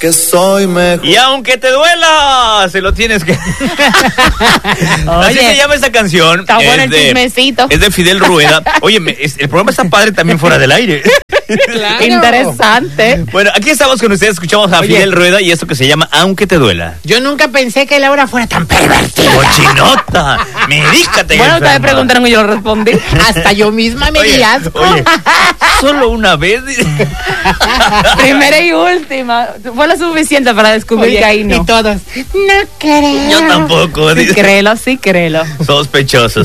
que soy mejor. Y aunque te duela, se lo tienes que... Así se llama esta canción. Está bueno el chismecito. Es de Fidel Rueda. Oye, el programa está padre también fuera del aire. Claro. Interesante. Bueno, aquí estamos con ustedes, escuchamos a Fidel Rueda y esto que se llama Aunque te duela. Yo nunca pensé que Laura fuera tan pervertida. ¡Cochinota! ¡Medícate! Bueno, ustedes preguntaron y yo lo respondí. Hasta yo misma me di asco. Oye, solo una vez. Primera y última. Fue lo suficiente para descubrir que ahí no. Y todos, no creo. Yo tampoco. Sí, créelo, sí, créelo. Sospechoso.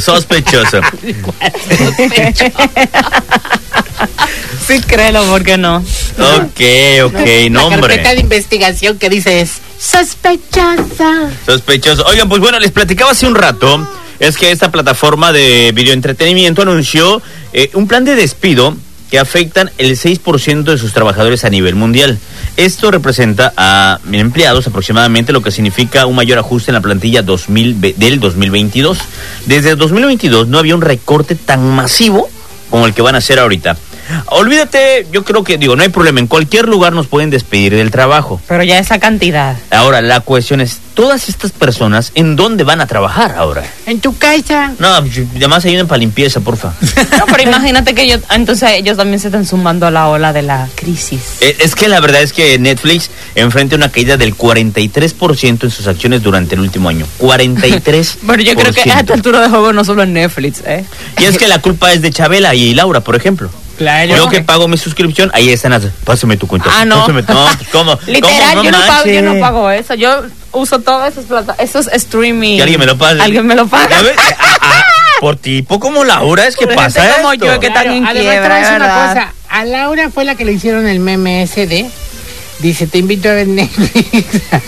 Sí, créelo, ¿por qué no? Ok, La carpeta de investigación que dice es sospechoso. Oigan, pues bueno, les platicaba hace un rato, es que esta plataforma de videoentretenimiento anunció un plan de despido que afectan el 6% de sus trabajadores a nivel mundial. Esto representa a 1,000 empleados aproximadamente, lo que significa un mayor ajuste en la plantilla del 2022. Desde el 2022 no había un recorte tan masivo como el que van a hacer ahorita. Olvídate, yo creo que, no hay problema, en cualquier lugar nos pueden despedir del trabajo. Pero ya esa cantidad. Ahora, la cuestión es, todas estas personas, ¿en dónde van a trabajar ahora? en tu casa. No, además ayuden para limpieza, porfa. No, pero imagínate que entonces ellos también se están sumando a la ola de la crisis. Es que la verdad es que Netflix enfrenta una caída del 43% en sus acciones durante el último año. 43%. Bueno, yo creo que a esta altura de juego no solo en Netflix, Y es que la culpa es de Chabela y Laura, por ejemplo. Claro. Yo que pago mi suscripción, ahí están las... Pásame tu cuenta. Ah, no. Pásame, no, ¿cómo? Literal, ¿Cómo? yo no pago eso. Yo uso todas esas plataformas, esos streaming. Que alguien me lo pague. Alguien me lo paga. ¿Ya ves? Por tipo como Laura es que Por pasa gente como esto. yo, que están en Además, te voy a quiebra, decir una ¿verdad? cosa. A Laura fue la que le hicieron el meme SD. Dice, te invito a ver Netflix.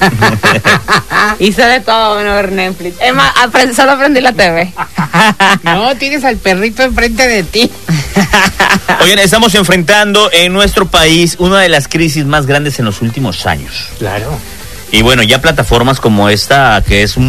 Hice de todo menos ver Netflix. Es más, solo aprendí la TV. No, tienes al perrito enfrente de ti. Oigan, estamos enfrentando en nuestro país una de las crisis más grandes en los últimos años. Claro. Y bueno, ya plataformas como esta, que es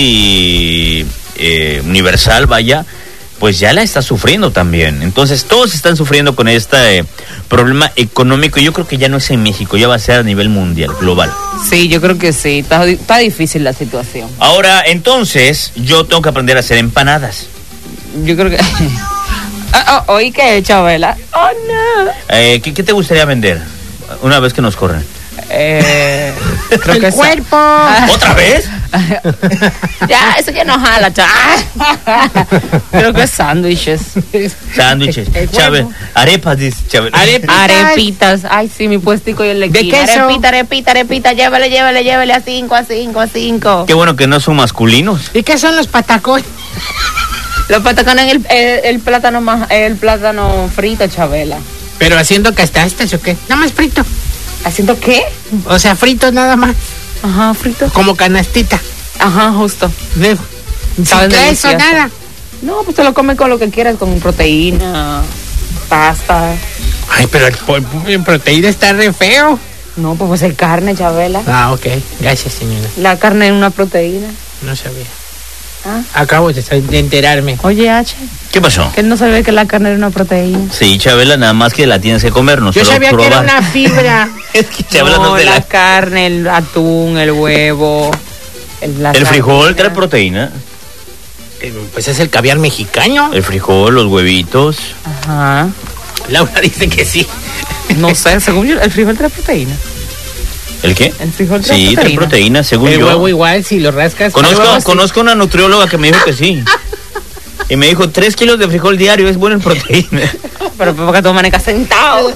universal, vaya, pues ya la está sufriendo también. Entonces todos están sufriendo con este problema económico. Yo creo que ya no es en México, ya va a ser a nivel mundial, global. Sí, yo creo que sí. Está difícil la situación. Ahora, entonces, yo tengo que aprender a hacer empanadas. Yo creo que... ¿Oí qué, Chabela? Oh, no. ¿Qué te gustaría vender una vez que nos corren? Creo el que cuerpo. ¿Otra vez? Ya, eso ya no jala, Creo que es sándwiches. Sándwiches. El Chávez, huevo. arepas, dice Chávez. Arepitas. Ay, sí, mi puestico y el de ¿De esquina. queso? Arepita. Llévele a 5. Qué bueno que no son masculinos. ¿Y qué son los patacones? Los patacones, el plátano frito, Chabela. Pero haciendo castastas o qué? Nada más frito. ¿Haciendo qué? O sea, frito nada más. Ajá, frito. Como canastita. Ajá, justo. Sin Saben queso, delicioso. nada. No, pues te lo comes con lo que quieras, con proteína, pasta. Ay, pero el proteína está re feo. No, pues es carne, Chabela. Ah, ok. Gracias, señora. La carne es una proteína. No sabía. ¿Ah? Acabo de enterarme. Oye, H, ¿Qué pasó? que él no sabía que la carne era una proteína. Sí, Chabela, nada más que la tienes que comer, no Yo solo sabía probar. que era una fibra. Es que Chabela No, no te la carne, el atún, el huevo, El frijol trae proteína. Pues es el caviar mexicano. El frijol, los huevitos. Ajá. Laura dice que sí. No sé, según yo, el frijol trae proteína. ¿El qué? El frijol trae Sí, trae proteína. proteína, según El yo. huevo igual, si lo rascas. El huevo sí. Conozco una nutrióloga que me dijo que sí. Y me dijo, 3 kilos de frijol diario es bueno en proteína. Pero para que tú amanezcas sentado.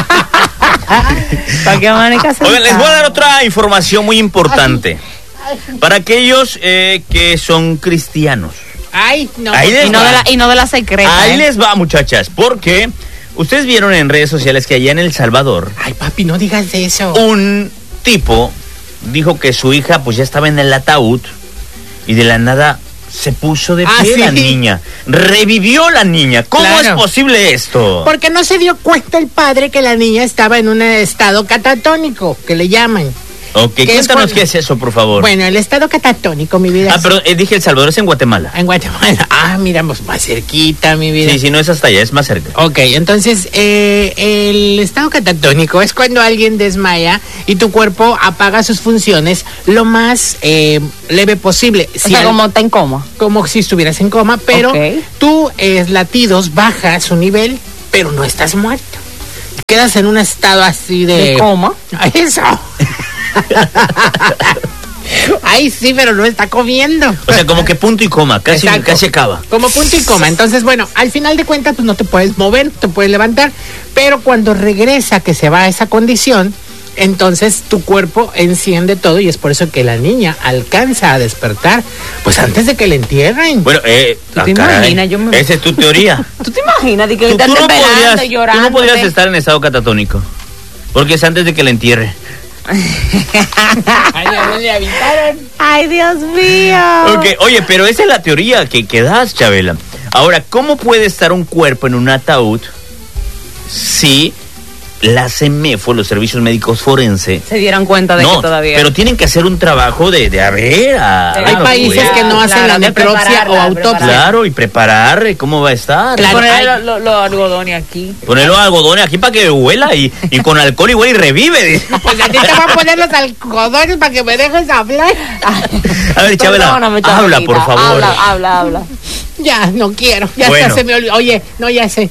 Para que amanezcas sentado. Oigan, les voy a dar otra información muy importante. Para aquellos que son cristianos. Ay, no. Ahí les va. Y no de la secreta. Ahí les va, muchachas, porque ustedes vieron en redes sociales que allá en El Salvador, Ay, papi, no digas eso. un tipo dijo que su hija pues ya estaba en el ataúd y de la nada se puso de pie ¿sí? la niña. Revivió la niña. ¿Cómo Claro. es posible esto? Porque no se dio cuenta el padre que la niña estaba en un estado catatónico, que le llaman. Ok, ¿Qué cuéntanos es qué es eso, por favor. Bueno, el estado catatónico, mi vida. Pero dije El Salvador, es en Guatemala. En Guatemala. Miramos más cerquita, mi vida. Sí, sí, no es hasta allá, es más cerca. Ok, entonces el estado catatónico es cuando alguien desmaya y tu cuerpo apaga sus funciones lo más leve posible. O sea, como está en coma. Como si estuvieras en coma, pero Ok. tus latidos baja su nivel, pero no estás muerto. Quedas en un estado así De coma. Eso. Ay, sí, pero no está comiendo. O sea, como que punto y coma, casi Exacto. acaba. Como punto y coma. Entonces, bueno, al final de cuentas, pues no te puedes mover, te puedes levantar, pero cuando regresa, que se va a esa condición, entonces tu cuerpo enciende todo y es por eso que la niña alcanza a despertar, pues antes de que la entierren. Bueno, ¿Tú te imaginas? Esa es tu teoría. ¿Tú te imaginas? De que Tú están no esperando y tú llorando. no podrías estar en estado catatónico, porque es antes de que la entierre. Ay, ya me avisaron. Ay, Dios mío. Ok, oye, pero esa es la teoría que das, Chabela. Ahora, ¿cómo puede estar un cuerpo en un ataúd si la CEMEFO, los servicios médicos forenses, Se dieron cuenta de que todavía. pero tienen que hacer un trabajo de Hay países que no hacen la de necropsia prepararla, o autopsia. Claro, y preparar cómo va a estar. Claro. Poner los algodones aquí. Ponerlo algodones aquí para que huela y con alcohol y huele y revive. Dice. Pues a ti te van a poner los algodones para que me dejes hablar. A ver, Chabela, Perdóname, habla, Chabelita, por favor. Habla. Ya, no quiero. Ya Bueno. hasta se me olvidó. Oye, no, ya sé.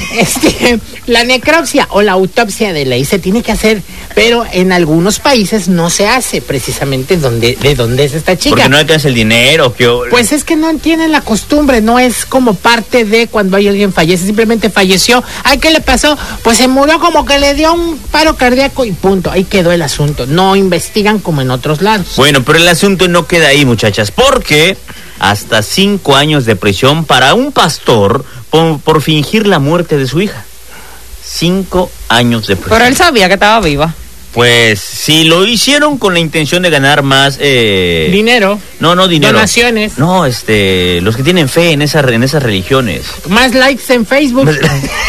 La necropsia o la autopsia de ley se tiene que hacer, pero en algunos países no se hace, precisamente de donde es esta chica. Porque no alcanza el dinero. Pues es que no tienen la costumbre, no es como parte de cuando hay alguien fallece, simplemente falleció. Ay, ¿qué le pasó? Pues se murió, como que le dio un paro cardíaco y punto, ahí quedó el asunto. No investigan como en otros lados. Bueno, pero el asunto no queda ahí, muchachas, porque hasta 5 años de prisión para un pastor por fingir la muerte de su hija. 5 años de prisión. Pero él sabía que estaba viva. Pues si lo hicieron con la intención de ganar más Dinero. No dinero. Donaciones. No, los que tienen fe en esas religiones. Más likes en Facebook. O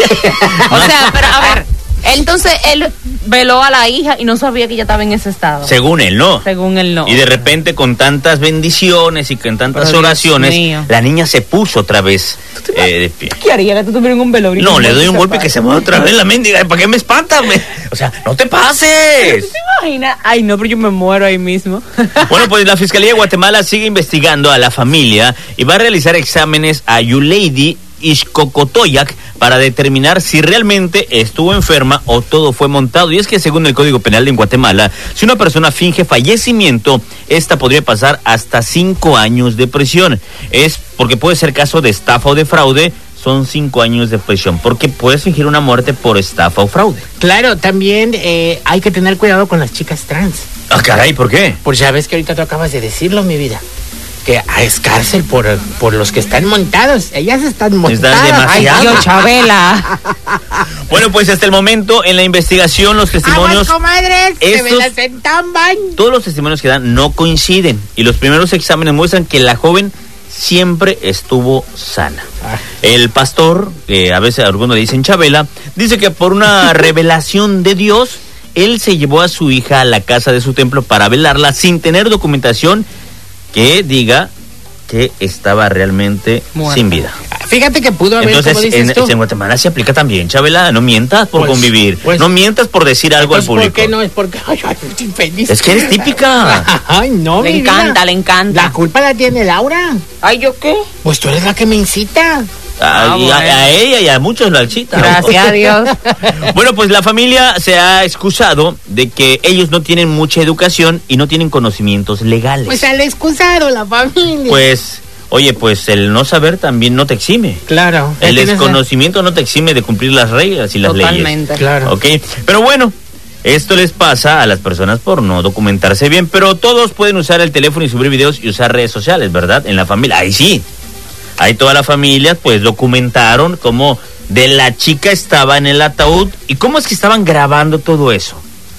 sea, pero a ver, entonces él veló a la hija y no sabía que ella estaba en ese estado. Según él, no. Según él, no. Y de repente, con tantas bendiciones y con tantas Pero Dios oraciones, mío. la niña se puso otra vez de pie. ¿Qué haría que tú tuvieras un velorio? No, le doy un golpe que se mueva otra vez la mendiga. ¿Para qué me espantas? O sea, no te pases. ¿Te imaginas? Ay, no, pero yo me muero ahí mismo. Bueno, pues la Fiscalía de Guatemala sigue investigando a la familia y va a realizar exámenes a Yuleidi Ixcocotoyac para determinar si realmente estuvo enferma o todo fue montado. Y es que según el Código Penal en Guatemala, si una persona finge fallecimiento, esta podría pasar hasta 5 años de prisión. Es porque puede ser caso de estafa o de fraude, son 5 años de prisión, porque puedes fingir una muerte por estafa o fraude. Claro, también hay que tener cuidado con las chicas trans. Ah, caray, ¿por qué? Pues ya ves que ahorita tú acabas de decirlo, mi vida. Que es cárcel por los que están montados. Ellas están montadas. Ay, demasiado. Dios, Chabela. Bueno, pues hasta el momento en la investigación los testimonios, comadres, que me estos- las entamban. todos los testimonios que dan no coinciden y los primeros exámenes muestran que la joven siempre estuvo sana. El pastor, que a veces algunos le dicen Chabela, dice que por una revelación de Dios, él se llevó a su hija a la casa de su templo para velarla sin tener documentación que diga que estaba realmente Muerta. sin vida. Fíjate que pudo haber, Entonces, como dices tú. en Guatemala se aplica también, Chabela, no mientas por Pues, convivir, pues, no mientas por decir algo al Pues, público. ¿por qué no? Es porque, ay, estoy feliz. Es que eres típica. Ay, no, Le mi encanta, vida. le encanta. La culpa la tiene Laura. Ay, ¿yo qué? Pues tú eres la que me incita. Y bueno. a ella y a muchos la alchita. Gracias a Dios. Bueno, pues la familia se ha excusado de que ellos no tienen mucha educación y no tienen conocimientos legales. Pues al excusado la familia. Pues, oye, pues el no saber también no te exime. Claro. El tienes- desconocimiento no te exime de cumplir las reglas y las Totalmente. Claro. leyes. ¿Ok? Pero bueno, esto les pasa a las personas por no documentarse bien, pero todos pueden usar el teléfono y subir videos y usar redes sociales, ¿verdad? En la familia. Ahí sí. Ahí toda la familia pues documentaron cómo de la chica estaba en el ataúd y cómo es que estaban grabando todo eso.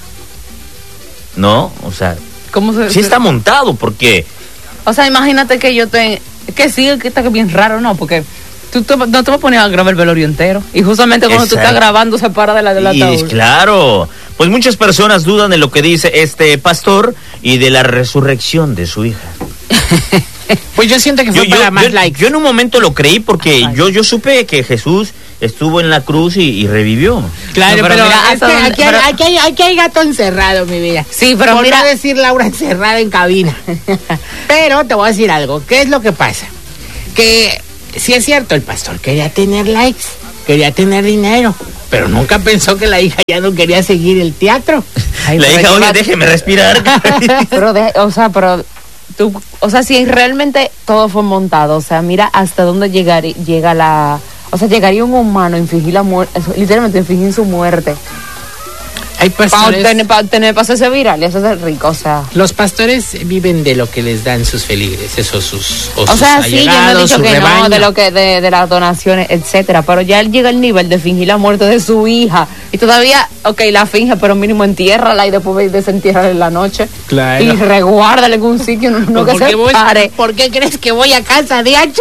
¿No? O sea, ¿Cómo se sí está montado porque O sea, imagínate que yo te... Que sí, que está bien raro, ¿no? Porque tú no te vas a poner a grabar el velorio entero. Y justamente cuando tú Exacto. estás grabando se para de la y ataúd. claro, pues muchas personas dudan de lo que dice este pastor y de la resurrección de su hija. Pues yo siento que fue para más likes. Yo en un momento lo creí porque yo supe que Jesús estuvo en la cruz y revivió. Claro, no, pero mira, es que aquí hay gato encerrado, mi vida. Sí, pero por mira, no decir Laura encerrada en cabina. Pero te voy a decir algo. ¿Qué es lo que pasa? Que sí es cierto, el pastor quería tener likes, quería tener dinero, pero nunca pensó que la hija ya no quería seguir el teatro. Ay, la hija, oye, déjeme respirar. pero tú, o sea, si realmente todo fue montado, o sea, mira hasta dónde llegaría un humano en fingir la muerte, literalmente en fingir su muerte. Hay pastores. Para hacerse viral y hacerse rico, o sea. Los pastores viven de lo que les dan sus feligreses o sus o sea, sí, yo no he dicho que rebaño. no, de lo que de las donaciones, etcétera, pero ya él llega al nivel de fingir la muerte de su hija y todavía, la finge, pero mínimo entiérrala y después desentiérrala en la noche. Claro. Y reguárdala en un sitio, no que se pare. ¿Por qué crees que voy a casa de H?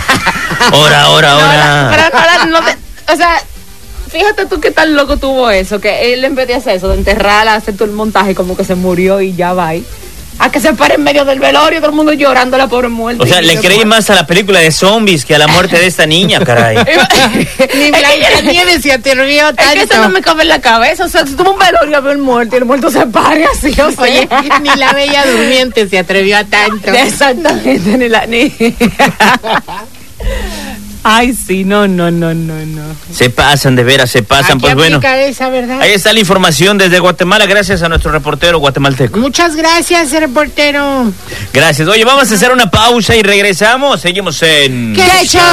Ahora. O sea, fíjate tú qué tan loco tuvo eso, que él en vez de hacer eso, de enterrarla, hacer todo el montaje como que se murió y ya va ahí. A que se pare en medio del velorio, todo el mundo llorando a la pobre muerte. O sea, le creí más a la película de zombies que a la muerte de esta niña, caray. Ni Blancanieves se atrevió tanto. Es que eso no me cabe en la cabeza. O sea, si tuvo un velorio a ver el muerto y el muerto se pare así, o sea. Oye, ni la Bella Durmiente se atrevió a tanto. Exactamente, ni Ay, sí, no. Se pasan, de veras, se pasan. Pues bueno, esa, ¿verdad? ahí está la información desde Guatemala, gracias a nuestro reportero guatemalteco. Muchas gracias, reportero. Gracias. Oye, vamos a hacer una pausa y regresamos. Seguimos en... ¿Qué show?